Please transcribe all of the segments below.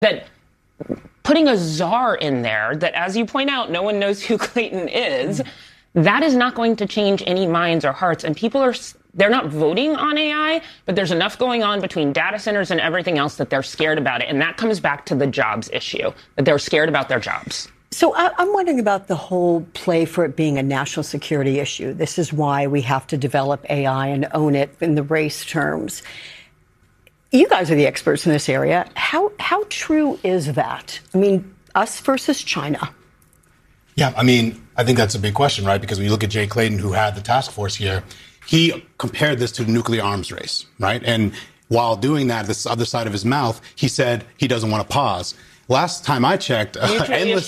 that putting a czar in there that, as you point out, no one knows who Clayton is, that is not going to change any minds or hearts. And people they're not voting on AI, but there's enough going on between data centers and everything else that they're scared about it. And that comes back to the jobs issue, that they're scared about their jobs. So I'm wondering about the whole play for it being a national security issue. This is why we have to develop AI and own it in the race terms. You guys are the experts in this area. How true is that? I mean, us versus China. Yeah, I mean, I think that's a big question, right? Because when you look at Jay Clayton, who had the task force here, he compared this to the nuclear arms race, right? And while doing that, this other side of his mouth, he said he doesn't want to pause. Last time I checked, endless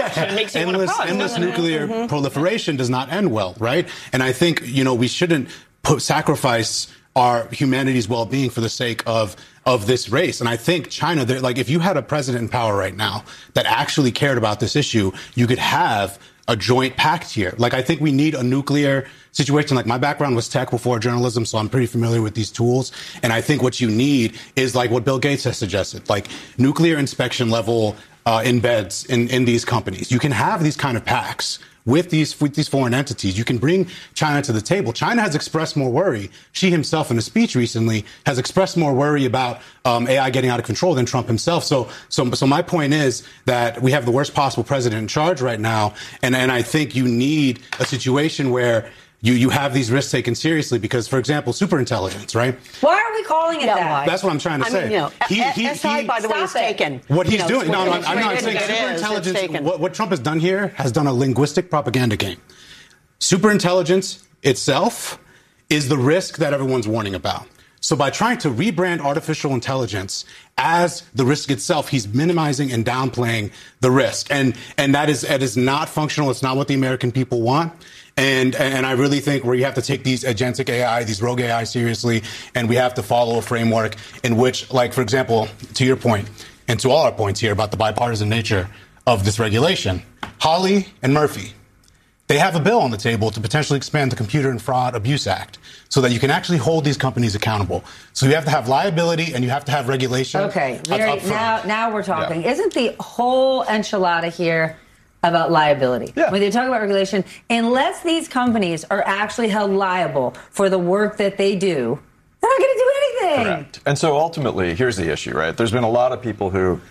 nuclear proliferation does not end well, right? And I think, we shouldn't sacrifice our humanity's well-being for the sake of this race. And I think China, if you had a president in power right now that actually cared about this issue, you could have a joint pact here. I think we need a nuclear situation. My background was tech before journalism, so I'm pretty familiar with these tools. And I think what you need is what Bill Gates has suggested, nuclear inspection level embeds in these companies. You can have these kind of pacts with these foreign entities. You can bring China to the table. China has expressed more worry. She himself in a speech recently has expressed more worry about AI getting out of control than Trump himself. So my point is that we have the worst possible president in charge right now. And I think you need a situation where you have these risks taken seriously because, for example, superintelligence, right? Why are we calling it that? That's what I'm trying to say. SI, by the way, is taken. What he's doing, I'm not saying superintelligence. What Trump has done here has done a linguistic propaganda game. Superintelligence itself is the risk that everyone's warning about. So by trying to rebrand artificial intelligence as the risk itself, he's minimizing and downplaying the risk. And that is not functional. It's not what the American people want. And I really think where you have to take these agentic AI, these rogue AI seriously, and we have to follow a framework in which, for example, to your point, and to all our points here about the bipartisan nature of this regulation, Hawley and Murphy, they have a bill on the table to potentially expand the Computer and Fraud Abuse Act so that you can actually hold these companies accountable. So you have to have liability and you have to have regulation. Okay, now we're talking. Yeah. Isn't the whole enchilada here about liability? Yeah. When they talk about regulation, unless these companies are actually held liable for the work that they do, they're not going to do anything. Correct. And so ultimately, here's the issue, right? There's been a lot of people who,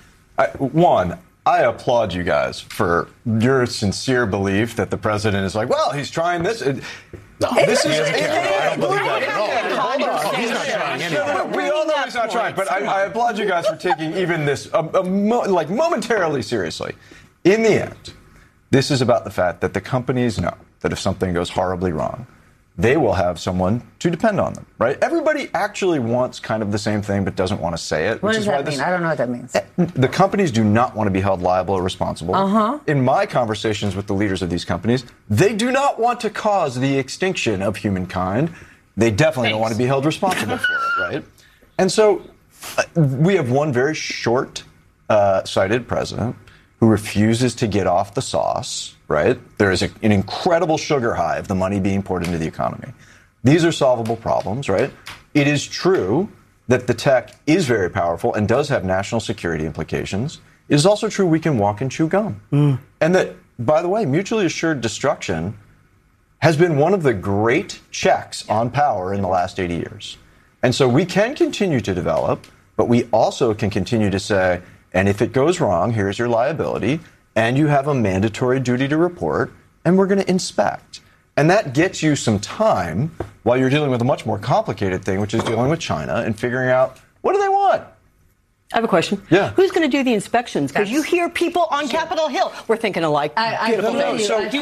I applaud you guys for your sincere belief that the president is he's trying this. I don't believe that at all. He's not trying anything. We all know he's not trying, but I applaud you guys for taking even this momentarily seriously. In the end, this is about the fact that the companies know that if something goes horribly wrong, they will have someone to depend on them, right? Everybody actually wants kind of the same thing but doesn't want to say it. What does that mean? I don't know what that means. The companies do not want to be held liable or responsible. In my conversations with the leaders of these companies, they do not want to cause the extinction of humankind. They definitely don't want to be held responsible for it, right? And so we have one very short-sighted president who refuses to get off the sauce, right? There is an incredible sugar high of the money being poured into the economy. These are solvable problems, right? It is true that the tech is very powerful and does have national security implications. It is also true we can walk and chew gum. And that, by the way, mutually assured destruction has been one of the great checks on power in the last 80 years. And so we can continue to develop, but we also can continue to say, and if it goes wrong, here's your liability, and you have a mandatory duty to report, and we're going to inspect. And that gets you some time while you're dealing with a much more complicated thing, which is dealing with China and figuring out, what do they want? I have a question. Yeah. Who's going to do the inspections? Because you hear people on Capitol Hill. We're thinking alike. Beautiful days. People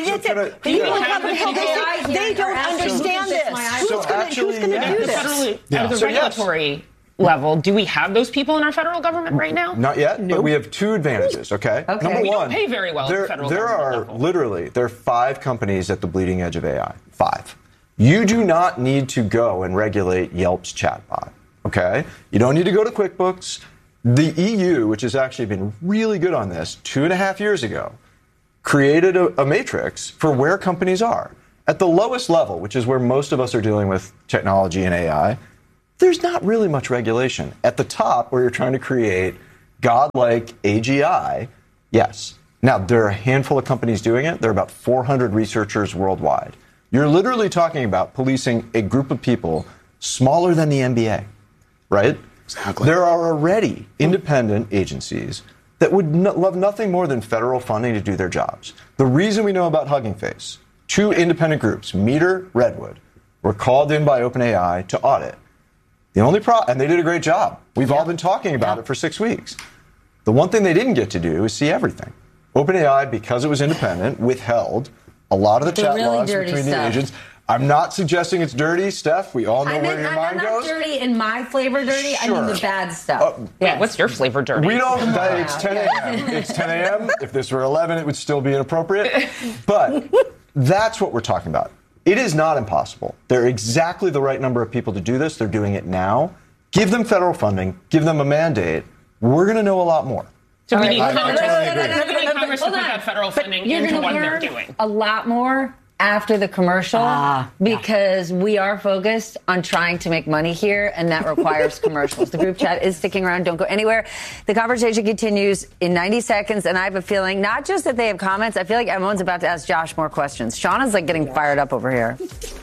on Capitol Hill, they don't understand this. Who's going to do this? At the regulatory level, do we have those people in our federal government right now? Not yet, but we have two advantages, okay? Okay. Number we one, don't pay very well at the federal government level. There are 5 companies at the bleeding edge of AI. 5. You do not need to go and regulate Yelp's chatbot, okay? You don't need to go to QuickBooks. The EU, which has actually been really good on this, 2.5 years ago, created a matrix for where companies are. At the lowest level, which is where most of us are dealing with technology and AI, there's not really much regulation. At the top, where you're trying to create godlike AGI, yes. Now, there are a handful of companies doing it. There are about 400 researchers worldwide. You're literally talking about policing a group of people smaller than the NBA, right? Exactly. There are already independent agencies that would love nothing more than federal funding to do their jobs. The reason we know about Hugging Face, 2 independent groups, Meter, Redwood, were called in by OpenAI to audit. The only problem, and they did a great job. We've all been talking about it for 6 weeks. The one thing they didn't get to do is see everything. OpenAI, because it was independent, withheld a lot of the chat really logs between the agents. I'm not suggesting it's dirty, Steph. We all know where your mind goes. I'm not dirty in my flavor dirty. Sure. I mean the bad stuff. Yeah, what's your flavor dirty? We don't. It's 10 a.m. It's 10 a.m. If this were 11, it would still be inappropriate. But that's what we're talking about. It is not impossible. They're exactly the right number of people to do this. They're doing it now. Give them federal funding. Give them a mandate. We're going to know a lot more. So we need I Congress, totally agree. Congress to put that federal funding You're into going what to they're learn doing. a lot more after the commercial because we are focused on trying to make money here, and that requires commercials. The group chat is sticking around. Don't go anywhere. The conversation continues in 90 seconds, and I have a feeling not just that they have comments. I feel like everyone's about to ask Josh more questions. Shauna's like getting fired up over here.